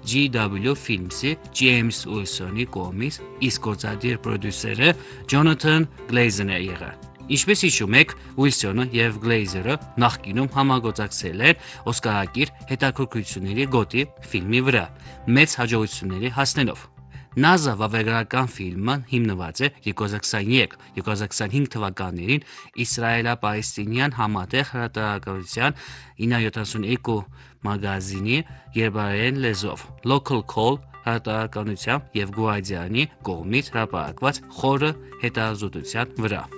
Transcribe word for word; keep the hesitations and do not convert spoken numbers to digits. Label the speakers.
Speaker 1: G W Films-ի Ջեյմս Ուիլսոնի կողմից, իսկ գործադիր պրոդյուսերը Ջոնաթան Գլեյզերն է եղել։ Ինչպես հիշում եք, Ուիլսոնը և Գլեյզերը նախկինում համագործակցել են օսկարակիր հետաքրքրությունների գոտի ֆիլմի վրա, մեծ հաջողությունների հասնելով։ Նազա վավերագրական ֆիլմը հիմնված է երկու հազար քսաներեք - երկու հազար քսանհինգ թվականներին իսրայելա-պալեստինյան համատեղ հրատարակության իննսունհինգ մագազինի երբարային լեզվով Local Call հրատարակչությամբ և Guardian-ի կողմից հրապարակված խորը հետազոտության վրա։